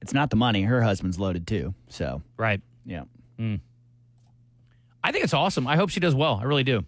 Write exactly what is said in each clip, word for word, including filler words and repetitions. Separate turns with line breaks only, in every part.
It's not the money. Her husband's loaded too. So
Right.
yeah.
Mm. I think it's awesome. I hope she does well. I really do.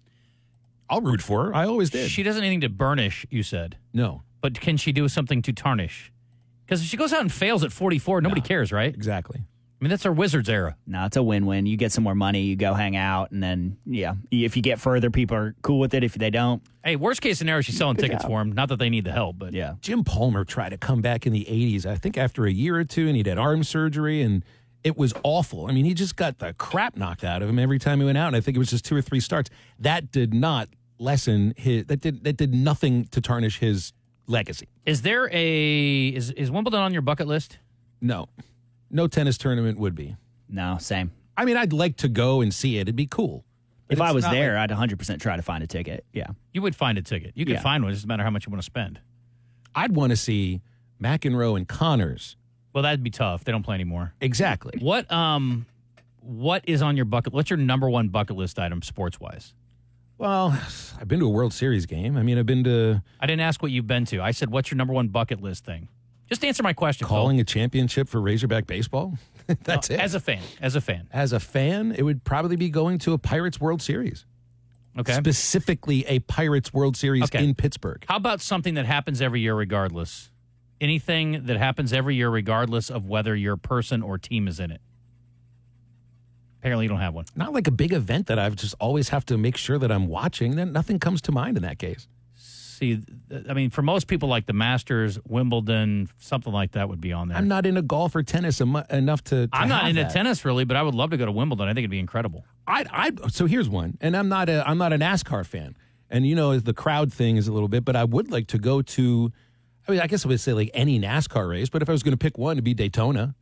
I'll root for her. I always did.
She doesn't anything to burnish, you said.
No.
But can she do something to tarnish? Because if she goes out and fails at forty-four, nobody
No.
cares, right?
Exactly.
I mean, that's our Wizards era.
No, it's a win-win. You get some more money, you go hang out, and then, yeah, if you get further, people are cool with it. If they don't,
Hey, worst case scenario, she's selling
Good
tickets
job.
for him. Not that they need the help, but
yeah.
Jim Palmer tried to come back in the eighties, I think after a year or two, and he'd had arm surgery, and it was awful. I mean, he just got the crap knocked out of him every time he went out, and I think it was just two or three starts. That did not lessen his, that did, that did nothing to tarnish his legacy.
Is there a, is, is Wimbledon on your bucket list?
No. No tennis tournament would be.
No, same.
I mean, I'd like to go and see it. It'd be cool. But
If I
it's
was
not
there,
like-
I'd one hundred percent try to find a ticket. Yeah.
You would find a ticket. You could
Yeah.
find one. It doesn't matter how much you want to spend.
I'd want to see McEnroe and Connors.
Well, that'd be tough. They don't play anymore.
Exactly.
What um, what is on your bucket? What's your number one bucket list item, sports wise?
Well, I've been to a World Series game. I mean, I've been to
I didn't ask what you've been to. I said, what's your number one bucket list thing? Just answer my question.
calling a championship for Razorback baseball. That's
Phil.
it.
As a fan, as a fan.
As a fan, it would probably be going to a Pirates World Series.
Okay.
Specifically a Pirates World Series
Okay.
in Pittsburgh.
How about something that happens every year regardless? Anything that happens every year regardless of whether your person or team is in it? Apparently you don't have one.
Not like a big event that I've just always have to make sure that I'm watching. Then nothing comes to mind in that case.
See, th- I mean, for most people like the Masters, Wimbledon, something like that would be on there.
I'm not into golf or tennis em- enough to, to
I'm not
have
into
that.
tennis really, but I would love to go to Wimbledon. I think it'd be incredible.
I, I, so here's one, and I'm not a, I'm not a NASCAR fan, and you know the crowd thing is a little bit, but I would like to go to, I mean, I guess I would say like any NASCAR race, but if I was going to pick one, it'd be Daytona.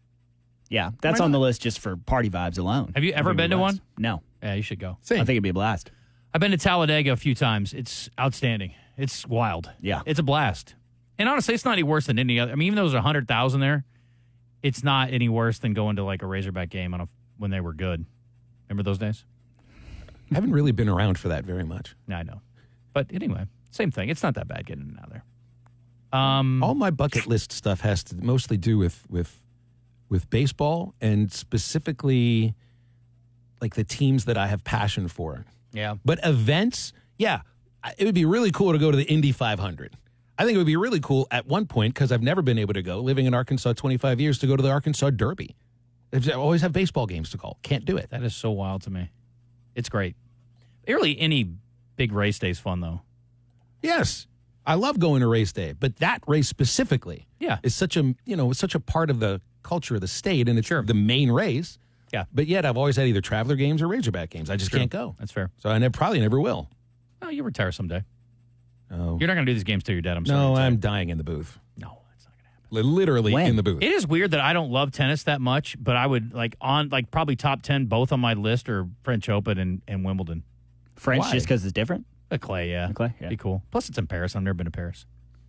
Yeah. That's
Why
on the
not?
list just for party vibes alone.
Have you
I
ever
think
been
it'd
to
be a blast.
one?
No.
Yeah, you should go.
Same.
I think it'd be a blast.
I've been to Talladega a few times. It's outstanding. It's wild.
Yeah.
It's a blast. And honestly, it's not any worse than any other. I mean, even though there's one hundred thousand there, it's not any worse than going to like a Razorback game on a, when they were good. Remember those days?
I haven't really been around for that very much.
Yeah, I know. But anyway, same thing. It's not that bad getting in and out of there. Um,
All my bucket list stuff has to mostly do with with with baseball and specifically like the teams that I have passion for.
yeah.
But events, yeah, I- it would be really cool to go to the Indy five hundred. I think it would be really cool at one point, because I've never been able to go, living in Arkansas twenty-five years, to go to the Arkansas Derby. I always have baseball games to call. Can't do it.
That is so wild to me. It's great. Really, any big race day is fun, though.
Yes, I love going to race day, but that race specifically
Yeah.
is such a, you know, it's such a part of the culture of the state, and it's
Sure.
the main race.
Yeah.
But yet I've always had either Traveler games or Razorback games. I just
True.
can't go.
That's fair.
So I never, probably never will.
Oh, you retire someday.
Oh.
You're not going to do these games till you're dead. I'm sorry.
No,
to tell
I'm
you.
dying in the booth.
No, it's not going to happen.
Li- Literally
When?
in the booth.
It is weird that I don't love tennis that much, but I would like on like probably top ten both on my list are French Open and, and Wimbledon.
French
Why?
just because it's different?
The clay, yeah.
The clay, yeah.
Be cool. Plus, it's in Paris. I've never been to Paris.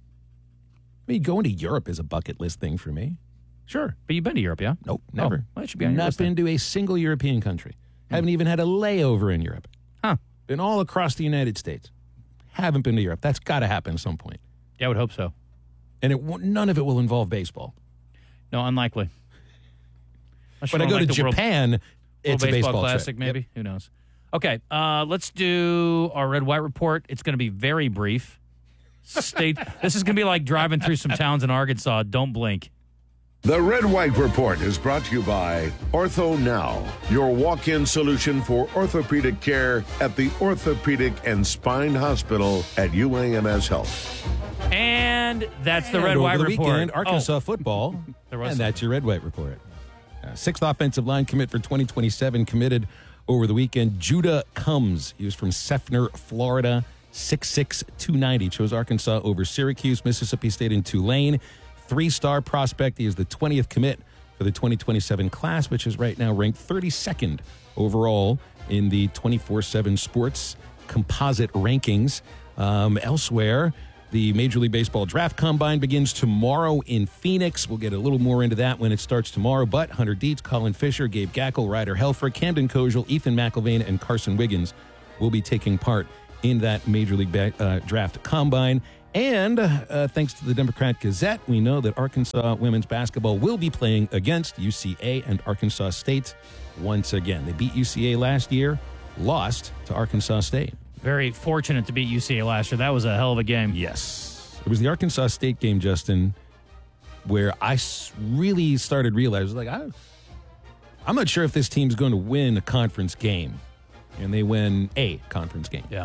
I mean, going to Europe is a bucket list thing for me. Sure.
But you've been to Europe, yeah?
Nope, never.
Oh, well, that should be on your
Not
list then.
been to a single European country. Haven't even had a layover in Europe.
Huh.
Been all across the United States. Haven't been to Europe. That's got to happen at some point.
Yeah, I would hope so.
And it won't- none of it will involve baseball.
No, unlikely. Unless you
When I
wanna
go
like
to
the World-
Japan,
World
it's a
Baseball
baseball
Classic,
trip.
maybe.
Yep.
Who knows? Okay, uh, let's do our red white report. It's going to be very brief. State. This is going to be like driving through some towns in Arkansas. Don't blink.
The Red White Report is brought to you by Ortho Now, your walk-in solution for orthopedic care at the Orthopedic and Spine Hospital at U A M S Health.
And that's the
And
red
over
white
the
report.
weekend, Arkansas
Oh,
football.
There was
and
some.
that's your red white report. Uh, sixth offensive line commit for twenty twenty-seven committed over the weekend. Judah Combs. He was from Seffner, Florida. six six, two ninety. Chose Arkansas over Syracuse, Mississippi State, and Tulane. Three-star prospect. He is the twentieth commit for the twenty twenty-seven class, which is right now ranked thirty-second overall in the twenty-four seven Sports composite rankings. Um, elsewhere, the Major League Baseball Draft Combine begins tomorrow in Phoenix. We'll get a little more into that when it starts tomorrow. But Hunter Dietz, Colin Fisher, Gabe Gackel, Ryder Helfer, Camden Kojal, Ethan McIlvain, and Carson Wiggins will be taking part in that Major League ba- uh, Draft Combine. And uh, thanks to the Democrat Gazette, we know that Arkansas women's basketball will be playing against U C A and Arkansas State once again. They beat U C A last year, lost to Arkansas State.
Very fortunate to beat U C A last year. That was a hell of a game.
Yes. It was the Arkansas State game, Justin, where I really started realizing, like, I, I'm not sure if this team's going to win a conference game. And they win a conference game.
Yeah.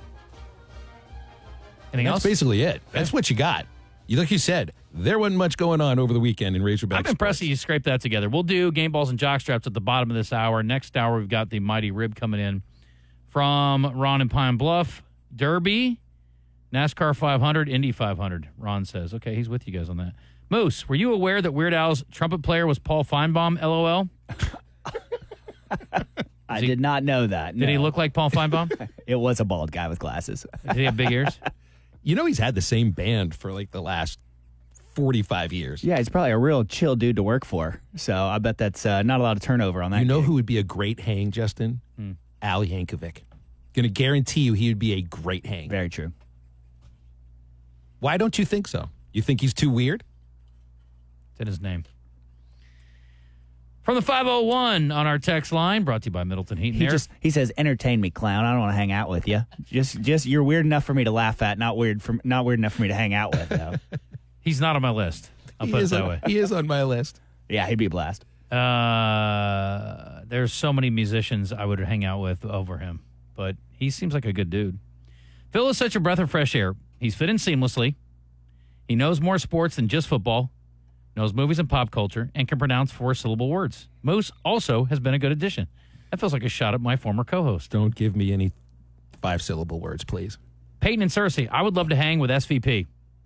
That's
Anything else?
basically it. That's what you got. You, like you said, there wasn't much going on over the weekend in Razorback
I'm impressed that
sports.
you scraped that together. We'll do game balls and jock straps at the bottom of this hour. Next hour, we've got the Mighty Rib coming in from Ron in Pine Bluff. Derby, NASCAR five hundred, Indy five hundred, Ron says. Okay, he's with you guys on that. Moose, were you aware that Weird Al's trumpet player was Paul Feinbaum, LOL?
I
he-
did not know that.
Did he
no.
look like Paul Feinbaum?
It was a bald guy with glasses.
Did he have big ears?
You know he's had the same band for like the last forty-five years.
Yeah, he's probably a real chill dude to work for. So I bet that's uh, not a lot of turnover on that.
You know
gig.
who would be a great hang, Justin?
Hmm.
Al Yankovic. Going to guarantee you he would be a great hang.
Very true.
Why don't you think so? You think he's too weird?
It's in his name. From the five oh one on our text line, brought to you by Middleton Heat and
He
Air.
just he says, "Entertain me, clown. I don't want to hang out with you. Just just you're weird enough for me to laugh at, not weird for not weird enough for me to hang out with." Though.
He's not on my list. I'll
he
put it
is
that
on,
way.
He is on my list.
Yeah, he'd be a blast.
Uh, there's so many musicians I would hang out with over him, but he seems like a good dude. Phil is such a breath of fresh air. He's fit in seamlessly. He knows more sports than just football, knows movies and pop culture, and can pronounce four-syllable words. Moose also has been a good addition. That feels like a shot at my former co-host.
Don't give me any five-syllable words, please.
Peyton and Cersei, I would love to hang with S V P.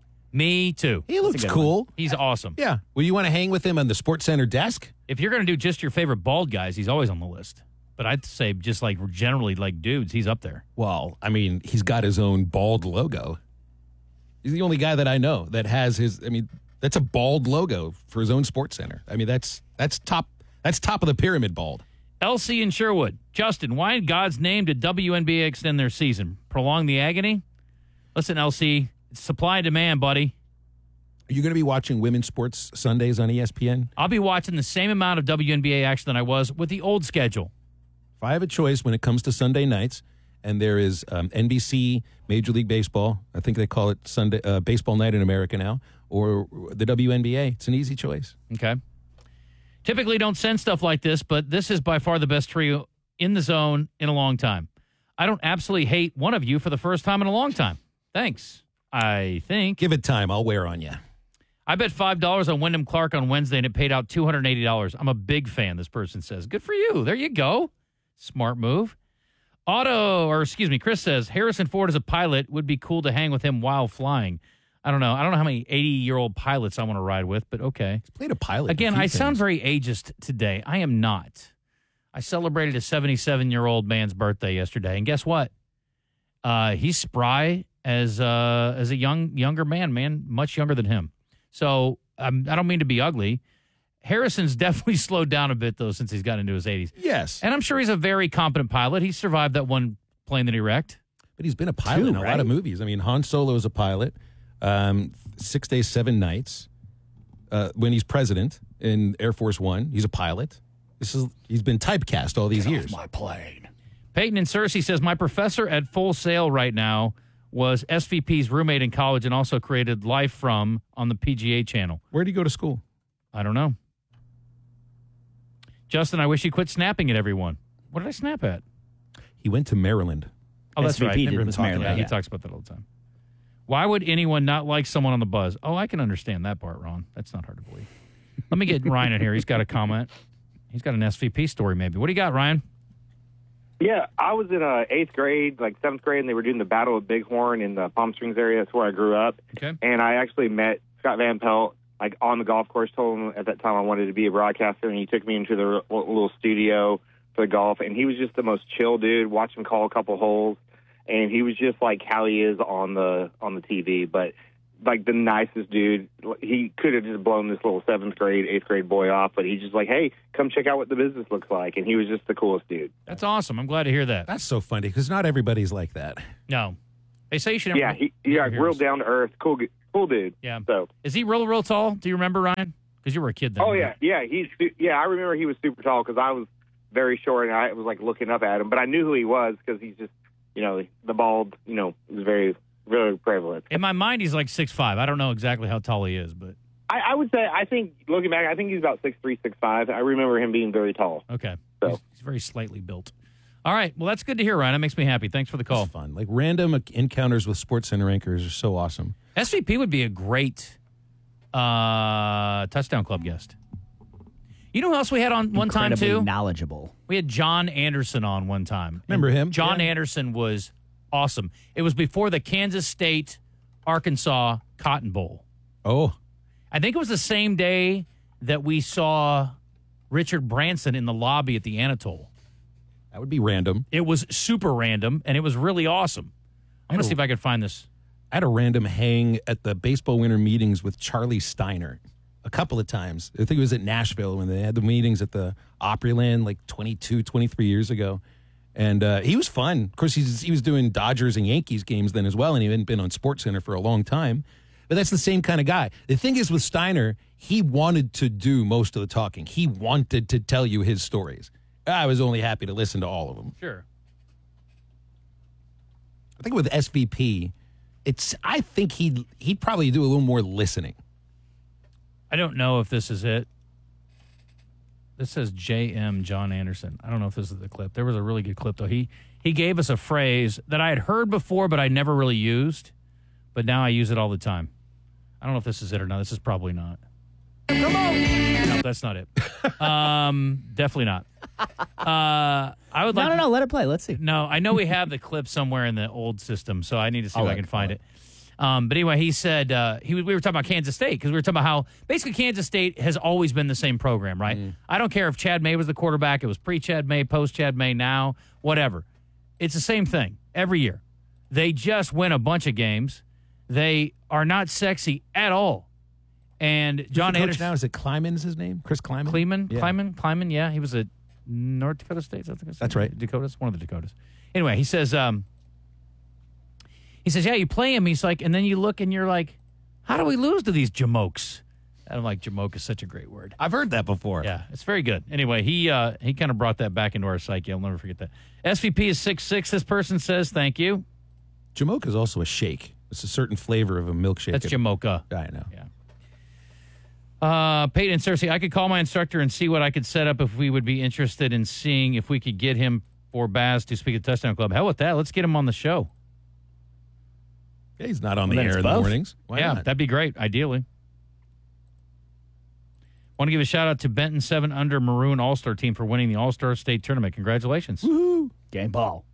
Me too.
He looks
good
cool.
He's awesome.
Yeah. Well, you want to hang with him on the Sports Center desk?
If you're going to do just your favorite bald guys, he's always on the list. But I'd say just like generally like dudes, he's up there.
Well, I mean, he's got his own bald logo. He's the only guy that I know that has his, I mean, that's a bald logo for his own Sports Center. I mean, that's that's top that's top of the pyramid bald.
L C in Sherwood. Justin, why in God's name did W N B A extend their season? Prolong the agony? Listen, L C, it's supply and demand, buddy.
Are you going to be watching women's sports Sundays on E S P N?
I'll be watching the same amount of W N B A action that I was with the old schedule.
If I have a choice when it comes to Sunday nights, and there is um, N B C, Major League Baseball, I think they call it Sunday uh, Baseball Night in America now, or the W N B A, it's an easy choice.
Okay. Typically don't send stuff like this, but this is by far the best trio in the zone in a long time. I don't absolutely hate one of you for the first time in a long time. Thanks. I think.
Give it time. I'll wear on you.
I bet five dollars on Wyndham Clark on Wednesday, and it paid out two hundred eighty dollars. I'm a big fan, this person says. Good for you. There you go. Smart move. Otto, or excuse me, Chris says, Harrison Ford as a pilot would be cool to hang with him while flying. I don't know. I don't know how many eighty-year-old pilots I want to ride with, but okay.
He's played a pilot. in a
Again,
few
I sound
things.
very ageist today. I am not. I celebrated a seventy-seven-year-old man's birthday yesterday, and guess what? Uh, he's spry as uh, as a young younger man, man, much younger than him. So um, I don't mean to be ugly. Harrison's definitely slowed down a bit, though, since he's gotten into his eighties.
Yes.
And I'm sure he's a very competent pilot. He survived that one plane that he wrecked.
But he's been a pilot
Two,
in a lot
right?
of movies. I mean, Han Solo is a pilot. Um, six Days, Seven Nights. Uh, when he's president in Air Force One, he's a pilot. This is he's been typecast all these years.
My plane.
Peyton and Cersei says, my professor at Full Sail right now was S V P's roommate in college and also created Life From on the P G A channel.
Where did he go to school?
I don't know. Justin, I wish you quit snapping at everyone. What did I snap at?
He went to Maryland.
Oh, that's
S V P
right.
did
Remember him
was
talking-
Maryland,
Yeah, he
yeah.
talks about that all the time. Why would anyone not like someone on the buzz? Oh, I can understand that part, Ron. That's not hard to believe. Let me get Ryan in here. He's got a comment. He's got an S V P story, maybe. What do you got, Ryan?
Yeah, I was in uh, eighth grade, like seventh grade, and they were doing the Battle of Bighorn in the Palm Springs area. That's where I grew up.
Okay.
And I actually met Scott Van Pelt, like, on the golf course. Told him at that time I wanted to be a broadcaster, and he took me into the r- little studio for the golf. And he was just the most chill dude. Watched him call a couple holes, and he was just like how he is on the on the T V, but like the nicest dude. He could have just blown this little seventh grade, eighth grade boy off, but he's just like, hey, come check out what the business looks like. And he was just the coolest dude.
That's awesome. I'm glad to hear that.
That's so funny because not everybody's like that.
No. They say you should never.
Yeah, he, yeah,
never
real
hear
down to earth, cool, gu- cool dude.
Yeah.
So.
Is he real, real tall? Do you remember, Ryan? Because you were a kid then.
Oh yeah, yeah. He's su- yeah. I remember he was super tall because I was very short and I was like looking up at him, but I knew who he was because he's just, you know, the bald, you know, is very, very prevalent.
In my mind, he's like six five. I don't know exactly how tall he is, but
I, I would say, I think looking back, I think he's about six three, six five. I remember him being very tall.
okay.
So.
He's, he's very slightly built. All right. Well, that's good to hear, Ryan. That makes me happy. Thanks for the call.
It's fun. Like random encounters with Sports Center anchors are so awesome.
S V P would be a great uh, touchdown club guest. You know who else we had on one time
Incredibly
too?
knowledgeable.
We had John Anderson on one time.
Remember
And
him?
John
Yeah.
Anderson was awesome. It was before the Kansas State Arkansas Cotton Bowl.
Oh,
I think it was the same day that we saw Richard Branson in the lobby at the Anatole.
that would be random.
It was super random, and it was really awesome. I'm going to see if I can find this.
I had a random hang at the baseball winter meetings with Charlie Steiner a couple of times. I think it was at Nashville when they had the meetings at the Opryland like twenty-two, twenty-three years ago. And uh, he was fun. Of course, he's, he was doing Dodgers and Yankees games then as well, and he hadn't been on SportsCenter for a long time. But that's the same kind of guy. The thing is with Steiner, he wanted to do most of the talking. He wanted to tell you his stories. I was only happy to listen to all of them.
Sure.
I think with S V P, it's. I think he'd, he'd probably do a little more listening.
I don't know if this is it. This says J M John Anderson. I don't know if this is the clip. There was a really good clip, though. He he gave us a phrase that I had heard before, but I never really used. But now I use it all the time. I don't know if this is it or not. This is probably not. Come on. No, that's not it. Um, definitely not. Uh, I would
No,
like
no, no. Let it play. Let's see.
No, I know we have the clip somewhere in the old system, so I need to see
I'll
if I
look,
can find
I'll
it. Um, but anyway, he said uh, he we were talking about Kansas State because we were talking about how basically Kansas State has always been the same program, right?
Mm.
I don't care if Chad May was the quarterback; it was pre-Chad May, post-Chad May, now whatever. It's the same thing every year. They just win a bunch of games. They are not sexy at all. And John
Coach
Anderson
now, is it Kleiman is his name? Chris Kleiman?
Kleiman,
Yeah.
Kleiman, Kleiman, yeah, he was at North Dakota State. I think it's
That's right.
Dakotas, one of the Dakotas. Anyway, he says, um, he says, yeah, you play him. He's like, and then you look and you're like, how do we lose to these jamokes? And I'm like, jamoke is such a great word.
I've heard that before.
Yeah, it's very good. Anyway, he uh, he kind of brought that back into our psyche. I'll never forget that. S V P is six six. This person says, thank you.
Jamoke is also a shake. It's a certain flavor of a milkshake.
That's Jamocha.
I know.
Yeah. Uh, Peyton and Cersei, I could call my instructor and see what I could set up if we would be interested in seeing if we could get him or Baz to speak at Touchdown Club. Hell with that. Let's get him on the show.
Yeah, he's not on
Well,
the
then
air
it's
in the
both.
mornings. Why
yeah,
not?
that'd be great, ideally. Want to give a shout out to Benton seven Under Maroon All-Star team for winning the All-Star State Tournament. Congratulations.
Woohoo.
Game ball.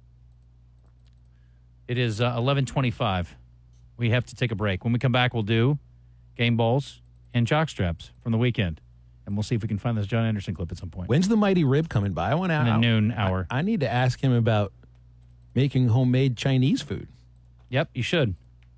It is uh, eleven twenty-five. We have to take a break. When we come back, we'll do game balls and jock straps from the weekend. And we'll see if we can find this John Anderson clip at some point.
When's the Mighty Rib coming by? I want to.
In the noon hour.
I, I need to ask him about making homemade Chinese food.
Yep, you should.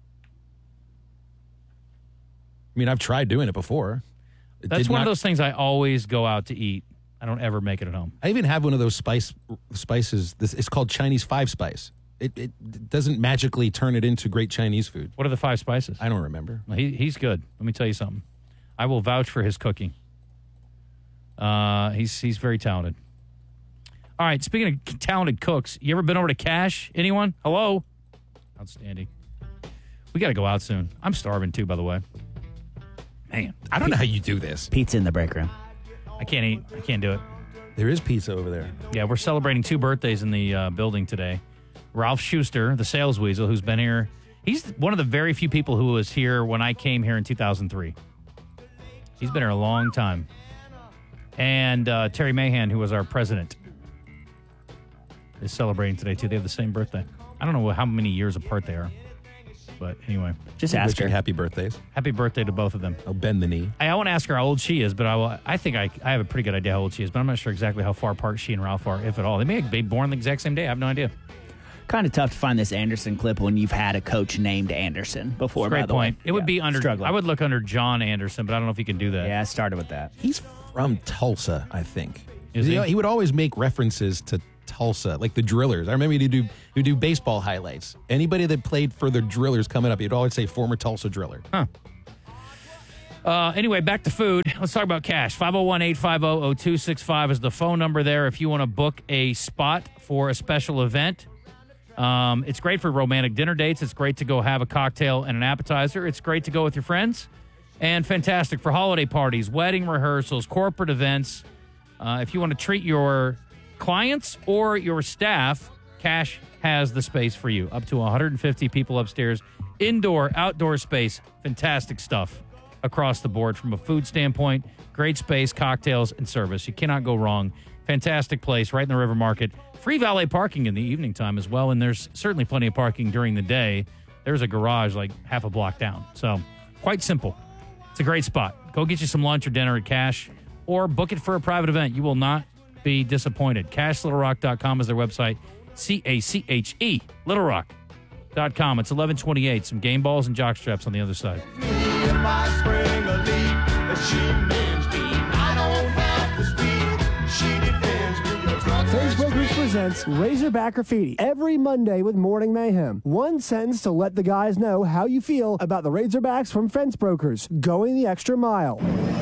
I mean, I've tried doing it before. It
That's
did
one
not-
of those things I always go out to eat. I don't ever make it at home.
I even have one of those spice spices. This it's called Chinese five spice. It, it doesn't magically turn it into great Chinese food.
What are the five spices?
I don't remember.
Well, he, he's good. Let me tell you something. I will vouch for his cooking. Uh, he's he's very talented. All right, speaking of talented cooks, you ever been over to Cash? Anyone? Hello? Outstanding. We got to go out soon. I'm starving too, by the way. Man,
I don't know how you do this.
Pizza in the break room.
I can't eat. I can't do it.
There is pizza over there.
Yeah, we're celebrating two birthdays in the uh, building today. Ralph Schuster, the sales weasel, who's been here. He's one of the very few people who was here when I came here in two thousand three. He's been here a long time. And uh, Terry Mahan, who was our president, is celebrating today, too. They have the same birthday. I don't know how many years apart they are. But anyway,
Just ask
Wishing
her.
happy birthdays.
happy birthday to both of them.
I'll bend the knee.
I, I want to ask her how old she is, but I will, I think I, I have a pretty good idea how old she is, but I'm not sure exactly how far apart she and Ralph are, if at all. They may be born the exact same day. I have no idea.
Kind of tough to find this Anderson clip when you've had a coach named Anderson before.
Great
by the
point.
way.
It would
Yeah,
be under.
struggling.
I would look under John Anderson, but I don't know if he can do that.
Yeah, I started with that.
He's from Tulsa, I think.
Is he?
He would always make references to Tulsa, like the Drillers. I remember you do you do baseball highlights. Anybody that played for the Drillers coming up, you'd always say former Tulsa Driller.
Huh. Uh, anyway, back to food. Let's talk about cash. five oh one, eight five oh, oh two six five is the phone number there if you want to book a spot for a special event. Um, it's great for romantic dinner dates. It's great to go have a cocktail and an appetizer. It's great to go with your friends. And fantastic for holiday parties, wedding rehearsals, corporate events. Uh, if you want to treat your clients or your staff, Cash has the space for you. Up to one hundred fifty people upstairs. Indoor, outdoor space. Fantastic stuff across the board from a food standpoint. Great space, cocktails, and service. You cannot go wrong. Fantastic place right in the River Market. Free valet parking in the evening time as well, and there's certainly plenty of parking during the day. There's a garage like half a block down. So quite simple. It's a great spot. Go get you some lunch or dinner at Cash or book it for a private event. You will not be disappointed. cash little rock dot com is their website. C A C H E, little rock dot com. It's eleven twenty-eight. Some game balls and jock straps on the other side.
Brokers presents Razorback Graffiti every Monday with Morning Mayhem. One sentence to let the guys know how you feel about the Razorbacks from Fence Brokers, going the extra mile.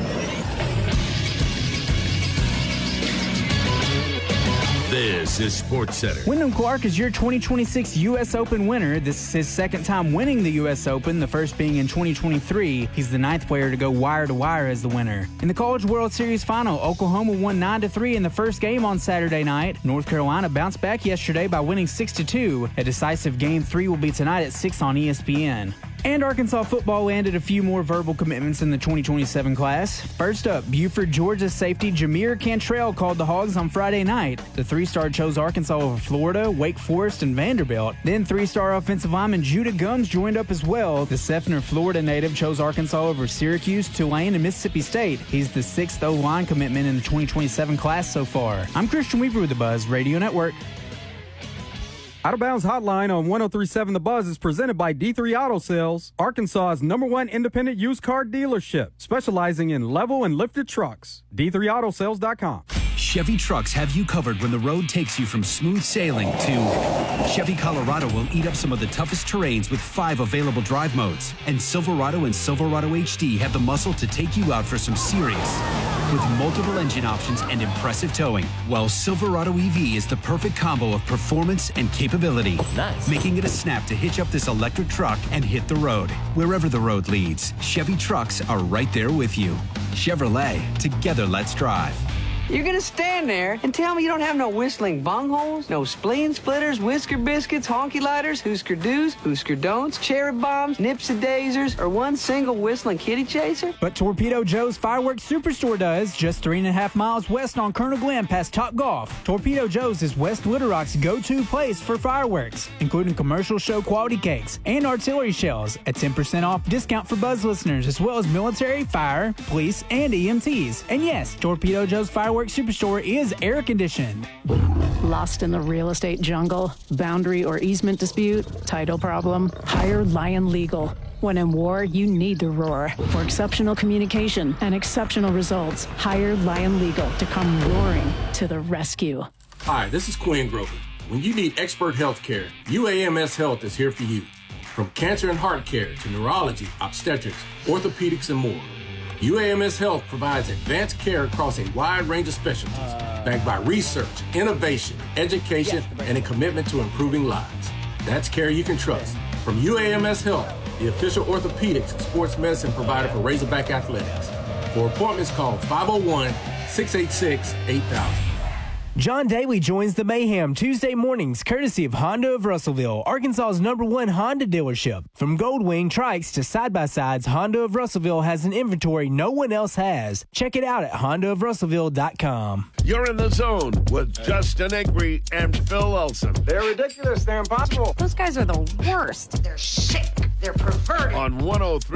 This is Sports Center.
Wyndham Clark is your twenty twenty-six U S Open winner. This is his second time winning the U S Open, the first being in twenty twenty-three. He's the ninth player to go wire to wire as the winner. In the College World Series final, Oklahoma won nine to three in the first game on Saturday night. North Carolina bounced back yesterday by winning six to two. A decisive game three will be tonight at six on E S P N. And Arkansas football landed a few more verbal commitments in the twenty twenty-seven class. First up, Buford, Georgia safety Jameer Cantrell called the Hogs on Friday night. The three-star chose Arkansas over Florida, Wake Forest, and Vanderbilt. Then three-star offensive lineman Judah Gums joined up as well. The Seffner, Florida native chose Arkansas over Syracuse, Tulane, and Mississippi State. He's the sixth O-line commitment in the twenty twenty-seven class so far. I'm Christian Weaver with the Buzz Radio Network.
Out of Bounds Hotline on one oh three point seven The Buzz is presented by D three Auto Sales, Arkansas's number one independent used car dealership, specializing in level and lifted trucks. D three auto sales dot com.
Chevy trucks have you covered when the road takes you from smooth sailing to Chevy Colorado will eat up some of the toughest terrains with five available drive modes. And Silverado and Silverado H D have the muscle to take you out for some serious with multiple engine options and impressive towing. While Silverado E V is the perfect combo of performance and capability. Nice. Making it a snap to hitch up this electric truck and hit the road. Wherever the road leads, Chevy trucks are right there with you. Chevrolet, together let's drive.
You're gonna stand there and tell me you don't have no whistling bungholes, no spleen splitters, whisker biscuits, honky lighters, Husker do's, Husker don'ts, cherry bombs, nipsy daisers, or one single whistling kitty chaser?
But Torpedo Joe's Fireworks Superstore does, just three and a half miles west on Colonel Glenn past Top Golf. Torpedo Joe's is West Little Rock's go-to place for fireworks, including commercial show quality cakes and artillery shells, a ten percent off discount for Buzz listeners, as well as military, fire, police, and E M Ts. And yes, Torpedo Joe's Fireworks Superstore is air conditioned.
Lost in the real estate jungle? Boundary or easement dispute? Title problem? Hire Lion Legal. When in war, you need to roar. For exceptional communication and exceptional results, hire Lion Legal to come roaring to the rescue.
Hi, this is Quinn Grover. When you need expert health care, U A M S Health is here for you. From cancer and heart care to neurology, obstetrics, orthopedics, and more. U A M S Health provides advanced care across a wide range of specialties, backed by research, innovation, education, and a commitment to improving lives. That's care you can trust. From U A M S Health, the official orthopedics and sports medicine provider for Razorback Athletics. For appointments, call five oh one, six eight six, eight thousand.
John Daly joins the Mayhem Tuesday mornings, courtesy of Honda of Russellville, Arkansas's number one Honda dealership. From Goldwing trikes to side-by-sides, Honda of Russellville has an inventory no one else has. Check it out at honda of russellville dot com.
You're in the zone with Justin Egri and Phil Elson.
They're ridiculous. They're impossible.
Those guys are the worst. They're sick. They're perverted.
On one oh three